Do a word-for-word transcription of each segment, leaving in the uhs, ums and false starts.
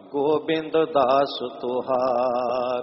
गोबिंद दास तुहार।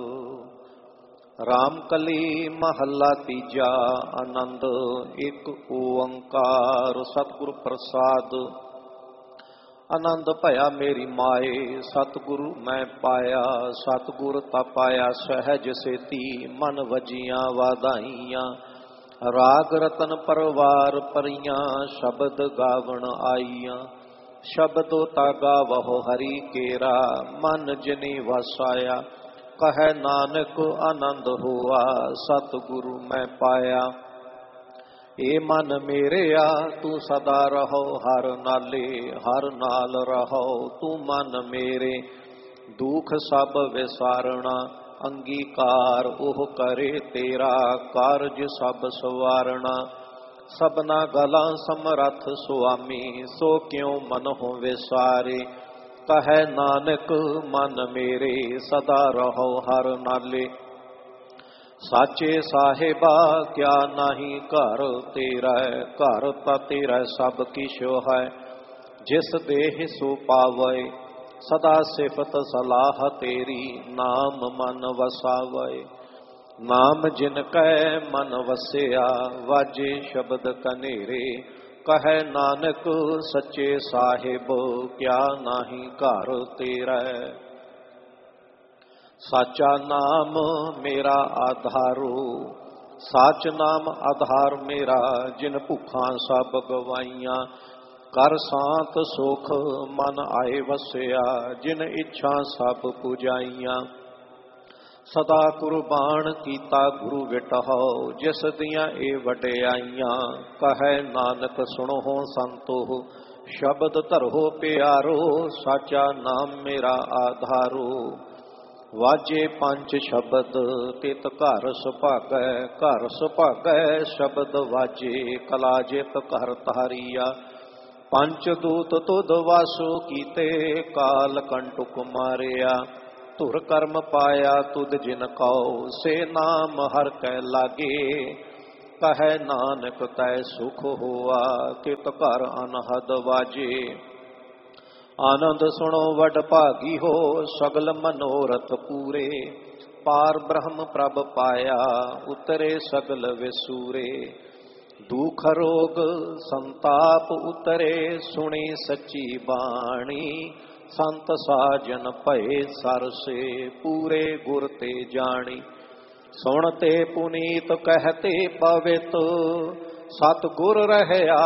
राम कली महला तीजा आनंद एक ओंकार। सतगुर प्रसाद आनंद भया मेरी माए, सतगुरु मैं पाया। सतगुर तपाया सहज सेती, मन वजियां वाधाइयां। राग रतन परवार परियां, शब्द गावण आईयां। शब्दो तागा वहो हरि केरा, मन जिनी वसाया। कहे नानक आनंद हुआ, सतगुरु मैं पाया। ए मन मेरेया तू सदा रहो हर नाले, हर नाल रहो तू मन मेरे। दुख सब विसारणा, अंगीकार ओह करे तेरा। कारज सब सवारणा, सबना गला समरथ सुआमी। सो क्यों मन हो विसारे, कहे नानक मन मेरे। सदा रहो हर नाले, साचे साहिबा क्या नाही घर तेरा। घर ता तेरा सब किशो है, जिस देह सो पावे। सदा सिफत सलाह तेरी, नाम मन वसावे। नाम जिन कै मन वसिया, वाजे शब्द कनेरे। कहे नानक सच्चे साहिब क्या नाही घर तेरा। साचा नाम मेरा आधारो, साच नाम आधार मेरा। जिन भुखां सब गवाइयां, कर सांत सुख मन आए वसिया। जिन इच्छा सब पुजाइयां, सदा कुर्बान कीता गुरु विटहो। जिस दियां ए वडियाइयां, कहे नानक सुनो संतो। शब्द धरो प्यारो, साचा नाम मेरा आधारो। वाजे पंच शब्द तित घर सुभागै। घर सुभागै शब्द वाजे, कला जित घर तारिया। पंच दूत तुध वासो कीते, काल कंटुक मारिया। धुर कर्म पाया तुद जिन कौ, से नाम हर कै लागे। कहे नानक तै सुख हुआ, तित घर अनहद वाजे। आनंद सुनो वड भागी हो, सगल मनोरथ पूरे। पार ब्रह्म प्रभ पाया, उतरे सगल विसूरे। दुख रोग संताप उतरे, सुनी सच्ची बाणी। संत साजन भये सरसे, पूरे गुर ते जानी। सुनते पुनीत कहते पवित, सतगुर रहया